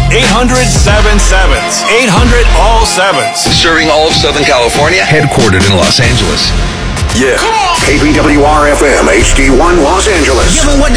800-7-7s. 800 all sevens. Serving all of Southern California, headquartered in Los Angeles. Yeah. KBWR FM HD1 Los Angeles. Give 'em what